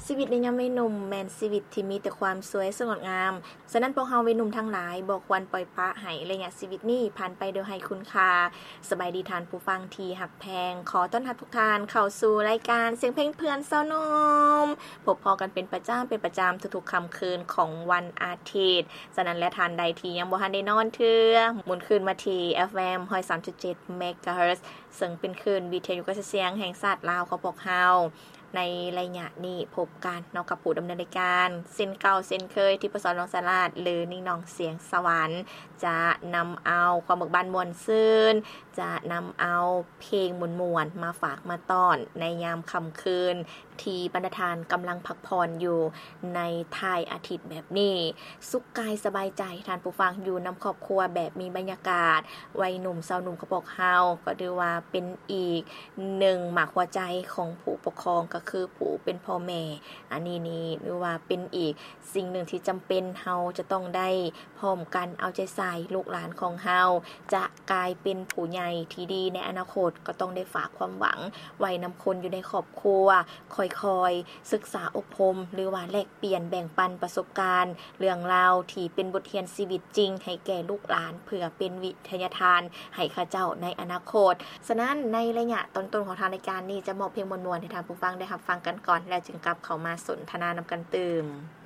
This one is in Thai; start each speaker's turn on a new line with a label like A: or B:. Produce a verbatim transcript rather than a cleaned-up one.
A: ชีวิตในยามวัยหนุ่มแม่นชีวิตที่มีแต่ความสวยสงดงามฉะนั้นพวกเฮาวัยหนุ่มทั้งหลายบ่ควรปล่อยปละให้ระยะชีวิตนี้ผ่านไปโดยให้คุณค่าสบายดีท่านผู้ฟังที่ฮักแพงขอต้อนรับทุกท่านเข้าสู่รายการเสียงเพลงเพื่อนสาวนมพบพอกันเป็นประจำเป็นประจำทุกๆค่ำคืนของวันอาทิตย์ฉะนั้นและท่านใดที่ยังบ่ทันได้นอนเทื่อหมุนคืนมาที่ เอฟ เอ็ม หนึ่งร้อยสามจุดเจ็ด เมกะเฮิรตซ์ซึ่งเป็นคลื่นวิทยุกระจายเสียงแห่งชาติลาวของพวกเฮาในระยะนี้พบกันเนาะกับผู้ดำเนินรายการเส้นเก่าเส้นเคยที่ประสอนน้องสลาดหรือนิ่งนองเสียงสวรรค์จะนำเอาความเบิกบานมวลซื่นจะนำเอาเพลงมวลๆมาฝากมาต้อนในยามค่ำคืนที่บรรดาทานกำลังพักผ่อนอยู่ในท้ายอาทิตย์แบบนี้สุขกายสบายใจท่านผู้ฟังอยู่นำครอบครัวแบบมีบรรยากาศวัยหนุ่มสาวหนุ่มเขาบอกเฮาก็ถือว่าเป็นอีกหนึ่งหมากหัวใจของผู้ปกครองก็คือผู้เป็นพ่อแม่อันนี้นี่หรือว่าเป็นอีกสิ่งหนึ่งที่จำเป็นเฮาจะต้องได้พร้อมกันเอาใจใส่ลูกหลานของเฮาจะกลายเป็นผู้ใหญ่ที่ดีในอนาคตก็ต้องได้ฝากความหวังไว้นำคนอยู่ในครอบครัวคอยๆศึกษาอบรมหรือว่าแลกเปลี่ยนแบ่งปันประสบการณ์เรื่องราวที่เป็นบทเรียนชีวิตจริงให้แก่ลูกหลานเพื่อเป็นวิทยาทานให้ข้าเจ้าในอนาคตฉะนั้นในระยะต้นๆของทางรายการนี้จะมอบเพลงมวลๆให้ท่านผู้ฟังได้รับฟังกันก่อนแล้วจึงกลับเข้ามาสนทนานำกันตื่ม